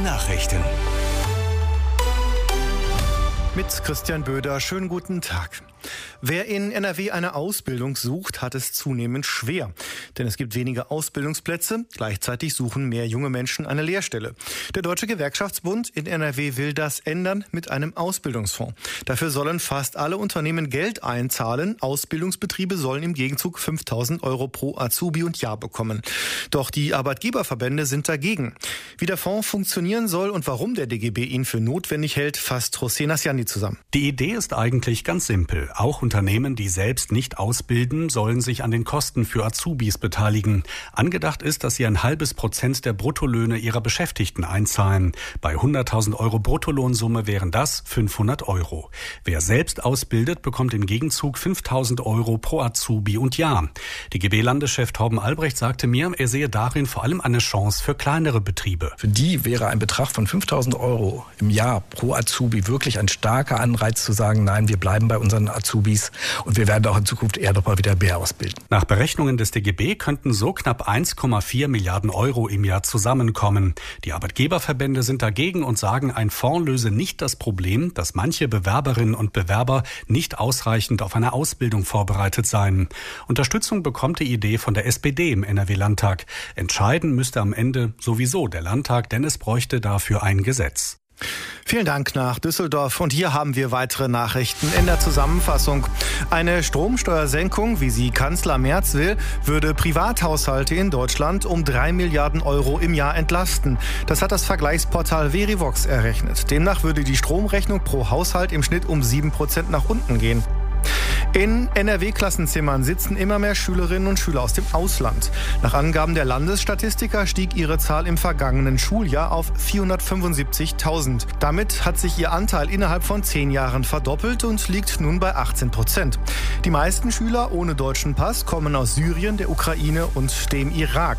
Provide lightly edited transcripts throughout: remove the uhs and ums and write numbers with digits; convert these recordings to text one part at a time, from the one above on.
Nachrichten. Mit Christian Böder, schönen guten Tag. Wer in NRW eine Ausbildung sucht, hat es zunehmend schwer. Denn es gibt weniger Ausbildungsplätze, gleichzeitig suchen mehr junge Menschen eine Lehrstelle. Der Deutsche Gewerkschaftsbund in NRW will das ändern mit einem Ausbildungsfonds. Dafür sollen fast alle Unternehmen Geld einzahlen. Ausbildungsbetriebe sollen im Gegenzug 5.000 € pro Azubi und Jahr bekommen. Doch die Arbeitgeberverbände sind dagegen. Wie der Fonds funktionieren soll und warum der DGB ihn für notwendig hält, fasst José Nasciani zusammen. Die Idee ist eigentlich ganz simpel. Auch Unternehmen, die selbst nicht ausbilden, sollen sich an den Kosten für Azubis beteiligen. Angedacht ist, dass sie 0,5% der Bruttolöhne ihrer Beschäftigten einzahlen. Bei 100.000 € Bruttolohnsumme wären das 500 €. Wer selbst ausbildet, bekommt im Gegenzug 5.000 € pro Azubi und Jahr. DGB-Landeschef Torben Albrecht sagte mir, er sehe darin vor allem eine Chance für kleinere Betriebe. Für die wäre ein Betrag von 5.000 € im Jahr pro Azubi wirklich ein starker Anreiz zu sagen, nein, wir bleiben bei unseren Azubis und wir werden auch in Zukunft eher noch mal wieder mehr ausbilden. Nach Berechnungen des DGB könnten so knapp 1,4 Milliarden € im Jahr zusammenkommen. Die Arbeitgeberverbände sind dagegen und sagen, ein Fonds löse nicht das Problem, dass manche Bewerberinnen und Bewerber nicht ausreichend auf eine Ausbildung vorbereitet seien. Unterstützung bekommt die Idee von der SPD im NRW-Landtag. Entscheiden müsste am Ende sowieso der Landtag, denn es bräuchte dafür ein Gesetz. Vielen Dank nach Düsseldorf. Und hier haben wir weitere Nachrichten in der Zusammenfassung. Eine Stromsteuersenkung, wie sie Kanzler Merz will, würde Privathaushalte in Deutschland um 3 Milliarden € im Jahr entlasten. Das hat das Vergleichsportal Verivox errechnet. Demnach würde die Stromrechnung pro Haushalt im Schnitt um 7% nach unten gehen. In NRW-Klassenzimmern sitzen immer mehr Schülerinnen und Schüler aus dem Ausland. Nach Angaben der Landesstatistiker stieg ihre Zahl im vergangenen Schuljahr auf 475.000. Damit hat sich ihr Anteil innerhalb von 10 Jahren verdoppelt und liegt nun bei 18%. Die meisten Schüler ohne deutschen Pass kommen aus Syrien, der Ukraine und dem Irak.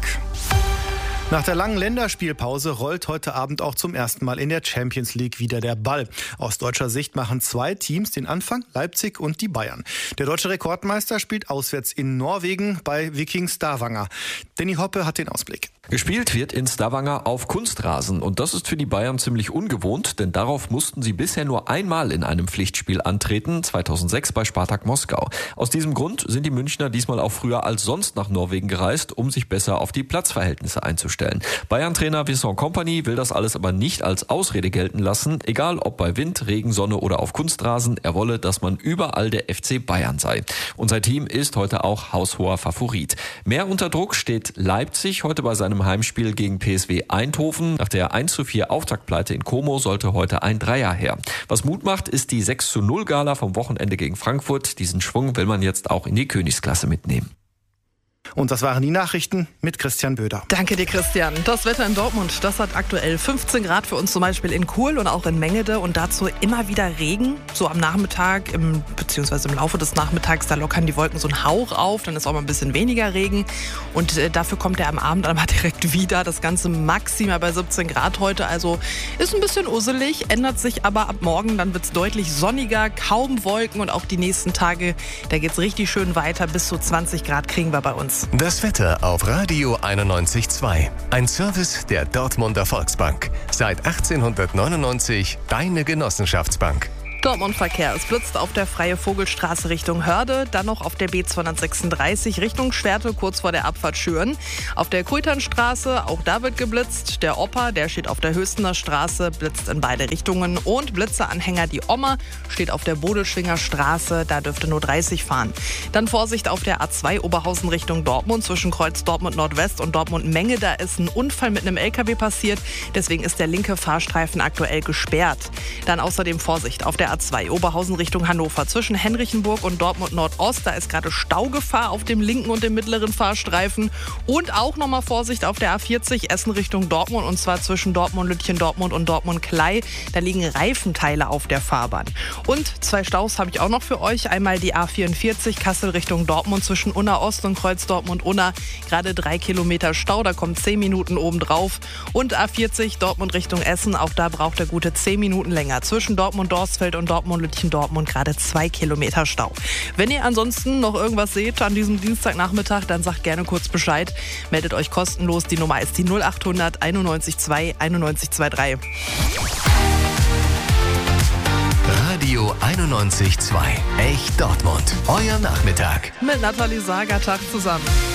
Nach der langen Länderspielpause rollt heute Abend auch zum ersten Mal in der Champions League wieder der Ball. Aus deutscher Sicht machen 2 Teams den Anfang, Leipzig und die Bayern. Der deutsche Rekordmeister spielt auswärts in Norwegen bei Viking Stavanger. Danny Hoppe hat den Ausblick. Gespielt wird in Stavanger auf Kunstrasen und das ist für die Bayern ziemlich ungewohnt, denn darauf mussten sie bisher nur einmal in einem Pflichtspiel antreten, 2006 bei Spartak Moskau. Aus diesem Grund sind die Münchner diesmal auch früher als sonst nach Norwegen gereist, um sich besser auf die Platzverhältnisse einzustellen. Bayern-Trainer Vincent Kompany will das alles aber nicht als Ausrede gelten lassen, egal ob bei Wind, Regen, Sonne oder auf Kunstrasen, er wolle, dass man überall der FC Bayern sei. Und sein Team ist heute auch haushoher Favorit. Mehr unter Druck steht Leipzig heute bei seinem Heimspiel gegen PSV Eindhoven. Nach der 1:4 Auftaktpleite in Como sollte heute ein Dreier her. Was Mut macht, ist die 6:0 Gala vom Wochenende gegen Frankfurt. Diesen Schwung will man jetzt auch in die Königsklasse mitnehmen. Und das waren die Nachrichten mit Christian Böder. Danke dir, Christian. Das Wetter in Dortmund, das hat aktuell 15 Grad für uns zum Beispiel in Kuhl und auch in Mengede und dazu immer wieder Regen. So am Nachmittag, beziehungsweise im Laufe des Nachmittags, da lockern die Wolken so einen Hauch auf, dann ist auch mal ein bisschen weniger Regen und dafür kommt er am Abend dann mal direkt wieder. Das Ganze maximal bei 17 Grad heute, also ist ein bisschen usselig, ändert sich aber ab morgen, dann wird es deutlich sonniger, kaum Wolken und auch die nächsten Tage, da geht es richtig schön weiter, bis zu 20 Grad kriegen wir bei uns. Das Wetter auf Radio 91.2. Ein Service der Dortmunder Volksbank. Seit 1899 deine Genossenschaftsbank. Dortmund-Verkehr. Es blitzt auf der Freie Vogelstraße Richtung Hörde, dann noch auf der B236 Richtung Schwerte, kurz vor der Abfahrt Schüren. Auf der Kuiternstraße, auch da wird geblitzt. Der Opa, der steht auf der Höchstener Straße, blitzt in beide Richtungen. Und Blitzeranhänger die Oma steht auf der Bodelschwinger Straße, da dürfte nur 30 fahren. Dann Vorsicht auf der A2 Oberhausen Richtung Dortmund, zwischen Kreuz Dortmund Nordwest und Dortmund Menge. Da ist ein Unfall mit einem LKW passiert, deswegen ist der linke Fahrstreifen aktuell gesperrt. Dann außerdem Vorsicht auf der A2 Oberhausen Richtung Hannover. Zwischen Henrichenburg und Dortmund Nordost, da ist gerade Staugefahr auf dem linken und dem mittleren Fahrstreifen. Und auch nochmal Vorsicht auf der A40 Essen Richtung Dortmund, und zwar zwischen Dortmund Lütchen Dortmund und Dortmund Klei. Da liegen Reifenteile auf der Fahrbahn. Und 2 Staus habe ich auch noch für euch. Einmal die A44 Kassel Richtung Dortmund zwischen Unna Ost und Kreuz Dortmund Unna. Gerade 3 Kilometer Stau, da kommen 10 Minuten obendrauf. Und A40 Dortmund Richtung Essen, auch da braucht er gute 10 Minuten länger. Zwischen Dortmund Dorsfeld und und Dortmund-Lütchen-Dortmund gerade 2 Kilometer Stau. Wenn ihr ansonsten noch irgendwas seht an diesem Dienstagnachmittag, dann sagt gerne kurz Bescheid. Meldet euch kostenlos. Die Nummer ist die 0800 91 2 91 23. Radio 91.2. Echt Dortmund. Euer Nachmittag. Mit Nathalie Sagertag zusammen.